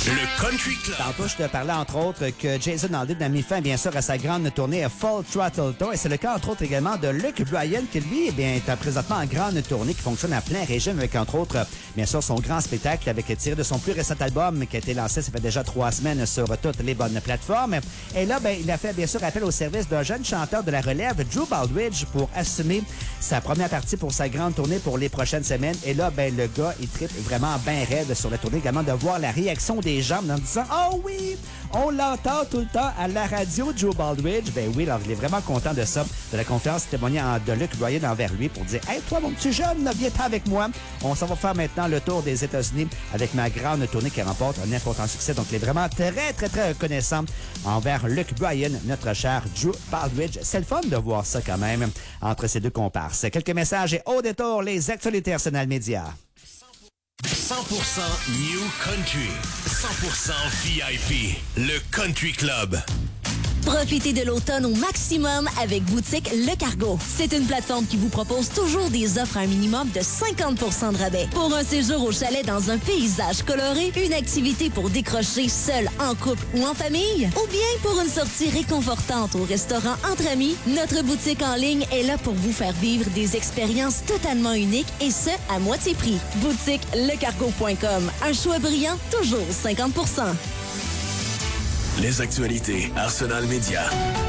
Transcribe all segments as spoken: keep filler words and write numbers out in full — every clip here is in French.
Le Country Club. Tantôt, je te parlais, entre autres, que Jason Aldean a mis fin, bien sûr, à sa grande tournée Full Throttle Tour. Et c'est le cas, entre autres, également de Luke Bryan, qui, lui, eh bien, est présentement en grande tournée, qui fonctionne à plein régime avec, entre autres, bien sûr, son grand spectacle avec tiré de son plus récent album, qui a été lancé, ça fait déjà trois semaines, sur toutes les bonnes plateformes. Et là, ben, il a fait, bien sûr, appel au service d'un jeune chanteur de la relève, Drew Baldridge, pour assumer sa première partie pour sa grande tournée pour les prochaines semaines. Et là, ben, le gars, il tripe vraiment bien raide sur la tournée, également de voir la réaction des gens en disant « Oh oui, on l'entend tout le temps à la radio, Drew Baldridge. » Ben oui, alors il est vraiment content de ça, de la confiance témoignant de Luke Bryan envers lui pour dire « Hey, toi, mon petit jeune, viens avec moi. On s'en va faire maintenant le tour des États-Unis avec ma grande tournée qui remporte un important succès. » Donc, il est vraiment très, très, très reconnaissant envers Luke Bryan, notre cher Drew Baldridge. C'est le fun de voir ça quand même entre ces deux comparses. Quelques messages et au détour, les actualités Arsenal Média. cent pour cent New Country, cent pour cent V I P, le Country Club. Profitez de l'automne au maximum avec Boutique Le Cargo. C'est une plateforme qui vous propose toujours des offres à un minimum de cinquante pour cent de rabais. Pour un séjour au chalet dans un paysage coloré, une activité pour décrocher seul, en couple ou en famille, ou bien pour une sortie réconfortante au restaurant entre amis, notre boutique en ligne est là pour vous faire vivre des expériences totalement uniques et ce, à moitié prix. boutique le cargo point com. Un choix brillant, toujours cinquante pour cent. Les actualités Arsenal Média.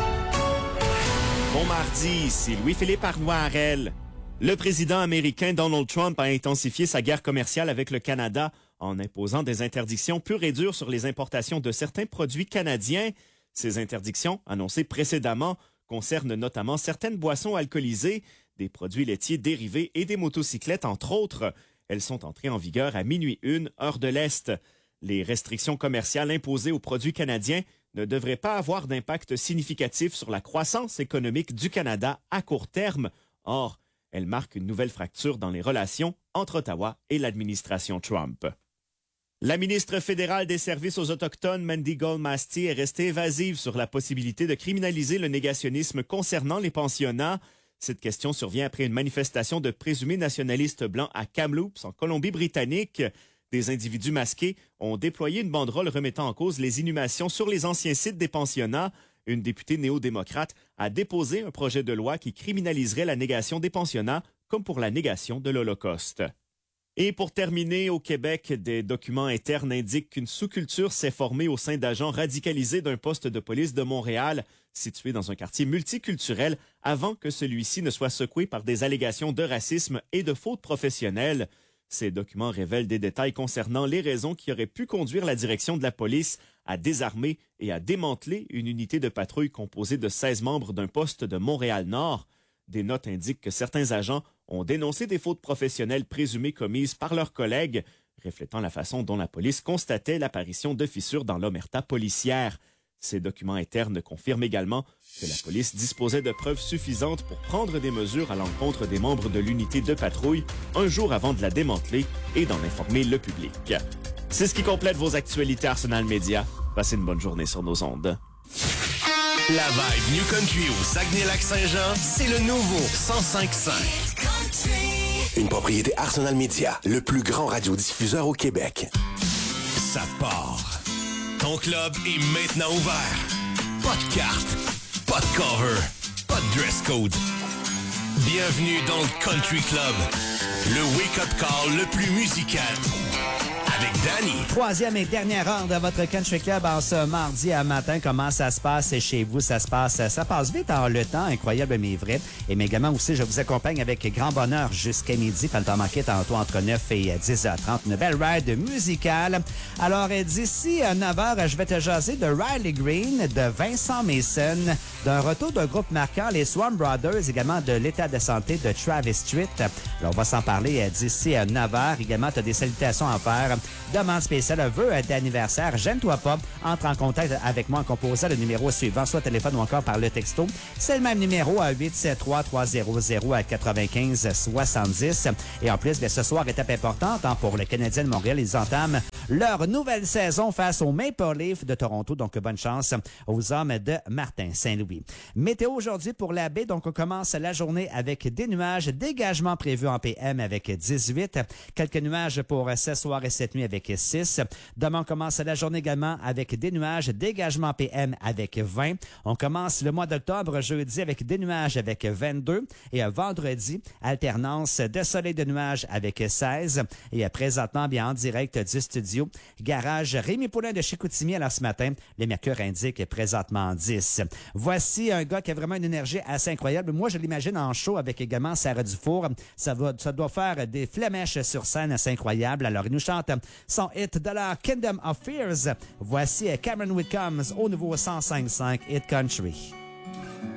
Bon mardi, ici Louis-Philippe Arnois-Harel. Le président américain Donald Trump a intensifié sa guerre commerciale avec le Canada en imposant des interdictions pures et dures sur les importations de certains produits canadiens. Ces interdictions, annoncées précédemment, concernent notamment certaines boissons alcoolisées, des produits laitiers dérivés et des motocyclettes, entre autres. Elles sont entrées en vigueur à minuit une, heure de l'Est. Les restrictions commerciales imposées aux produits canadiens ne devraient pas avoir d'impact significatif sur la croissance économique du Canada à court terme. Or, elles marquent une nouvelle fracture dans les relations entre Ottawa et l'administration Trump. La ministre fédérale des Services aux Autochtones, Mandy Goldmasty, est restée évasive sur la possibilité de criminaliser le négationnisme concernant les pensionnats. Cette question survient après une manifestation de présumés nationalistes blancs à Kamloops, en Colombie-Britannique. Des individus masqués ont déployé une banderole remettant en cause les inhumations sur les anciens sites des pensionnats. Une députée néo-démocrate a déposé un projet de loi qui criminaliserait la négation des pensionnats, comme pour la négation de l'Holocauste. Et pour terminer, au Québec, des documents internes indiquent qu'une sous-culture s'est formée au sein d'agents radicalisés d'un poste de police de Montréal, situé dans un quartier multiculturel, avant que celui-ci ne soit secoué par des allégations de racisme et de fautes professionnelles. Ces documents révèlent des détails concernant les raisons qui auraient pu conduire la direction de la police à désarmer et à démanteler une unité de patrouille composée de seize membres d'un poste de Montréal-Nord. Des notes indiquent que certains agents ont dénoncé des fautes professionnelles présumées commises par leurs collègues, reflétant la façon dont la police constatait l'apparition de fissures dans l'omerta policière. Ces documents internes confirment également que la police disposait de preuves suffisantes pour prendre des mesures à l'encontre des membres de l'unité de patrouille un jour avant de la démanteler et d'en informer le public. C'est ce qui complète vos actualités Arsenal Média. Passez une bonne journée sur nos ondes. La vibe New Country au Saguenay-Lac-Saint-Jean, c'est le nouveau cent cinq cinq. Une propriété Arsenal Média, le plus grand radiodiffuseur au Québec. Ça part. Ton club est maintenant ouvert. Pas de carte, pas de cover, pas de dress code. Bienvenue dans le Country Club, le wake-up call le plus musical. Avec Danny. Troisième et dernière heure de votre Country Club en ce mardi à matin. Comment ça se passe chez vous? Ça se passe, ça passe vite en le temps, incroyable mais vrai. Et mais également aussi, je vous accompagne avec grand bonheur jusqu'à midi. Pas le temps manqué tantôt entre neuf et dix heures trente. Une belle ride musicale. Alors d'ici neuf heures, je vais te jaser de Riley Green, de Vincent Mason, d'un retour d'un groupe marquant, les Swan Brothers, également de l'état de santé de Travis Street. Alors, on va s'en parler d'ici neuf heures. Également, tu as des salutations à faire. Demande spéciale, vœu d'anniversaire, gêne-toi pas, entre en contact avec moi en composant le numéro suivant, soit téléphone ou encore par le texto. C'est le même numéro à huit sept trois trois zéro zéro à quatre-vingt-quinze soixante-dix. Et en plus, bien, ce soir, étape importante hein, pour le Canadien de Montréal. Ils entament leur nouvelle saison face aux Maple Leafs de Toronto. Donc, bonne chance aux hommes de Martin Saint-Louis. Météo aujourd'hui pour la baie. Donc, on commence la journée avec des nuages, dégagement prévu en P M avec dix-huit. Quelques nuages pour ce soir et cette nuit avec six. Demain, on commence la journée également avec des nuages, dégagement P M avec vingt. On commence le mois d'octobre jeudi avec des nuages avec vingt-deux. Et vendredi, alternance de soleil de nuages avec seize. Et présentement, bien en direct du studio, garage Rémi Poulain de Chicoutimi. Alors ce matin, le mercure indique présentement dix. Voici un gars qui a vraiment une énergie assez incroyable. Moi, je l'imagine en show avec également Sarah Dufour. Ça, va, ça doit faire des flamèches sur scène assez incroyables. Alors, il nous chante son hit de la Kingdom of Fears. Voici Cameron Whitcombs au nouveau cent cinq point cinq Hit Country.